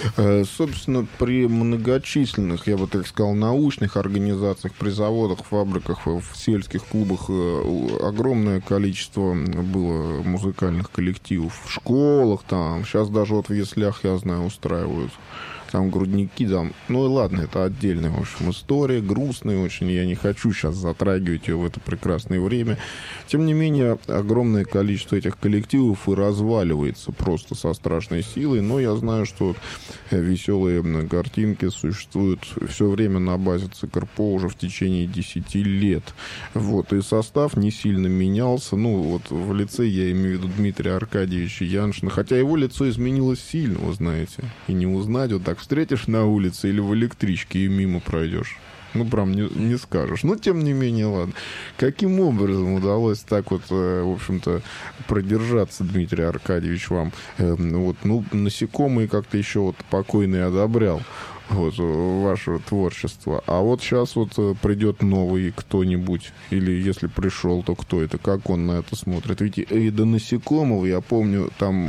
Собственно, при многочисленных, я бы так сказал, научных организациях, при заводах, фабриках, в сельских клубах огромное количество было музыкальных коллективов. В школах там, сейчас даже вот в яслях, я знаю, устраивают. Там грудники, там... Ну и ладно, это отдельная, в общем, история, грустная очень. Я не хочу сейчас затрагивать ее в это прекрасное время. Тем не менее, огромное количество этих коллективов и разваливается просто со страшной силой. Но я знаю, что вот веселые картинки существуют все время на базе ЦКРПО уже в течение 10 лет. Вот, и состав не сильно менялся. Ну, вот в лице я имею в виду Дмитрия Аркадьевича Яншина. Хотя его лицо изменилось сильно, вы знаете. И не узнать вот так встретишь на улице или в электричке и мимо пройдешь. Ну, прям не скажешь. Но, тем не менее, ладно. Каким образом удалось так вот, в общем-то, продержаться, Дмитрий Аркадьевич, вам? Вот, ну, насекомые как-то еще вот покойный одобрял. Вот, ваше творчество. А вот сейчас вот придет новый кто-нибудь, или если пришел, то кто это, как он на это смотрит? Ведь и до насекомого, я помню, там